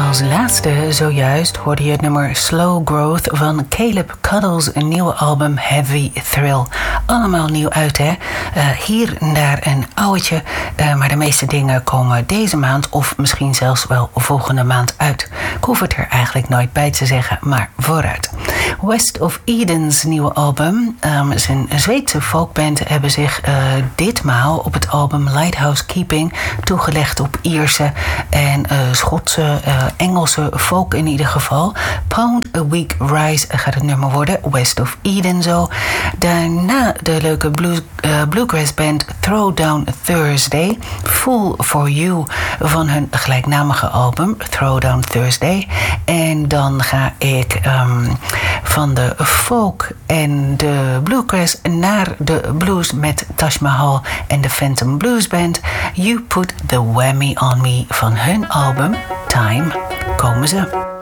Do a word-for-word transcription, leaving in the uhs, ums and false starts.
Als laatste zojuist hoorde je het nummer Slow Growth van Caleb Cuddles' nieuwe album Heavy Thrill. Allemaal nieuw uit, hè? Uh, hier en daar een ouwtje, uh, maar de meeste dingen komen deze maand of misschien zelfs wel volgende maand uit. Ik hoef het er eigenlijk nooit bij te zeggen, maar vooruit. West of Eden's nieuwe album. Um, zijn Zweedse folkband hebben zich uh, ditmaal op het album Lighthouse Keeping toegelegd op Ierse en uh, Schotse, uh, Engelse folk in ieder geval. Pound a Week Rise gaat het nummer worden. West of Eden zo. Daarna de leuke blues, uh, bluegrass band Throwdown Thursday. Fool for You van hun gelijknamige album Throwdown Thursday. En dan ga ik um, van de folk en de bluegrass naar de blues met Taj Mahal en de Phantom Blues Band. You Put the Whammy on Me van hun album Time. Komen ze.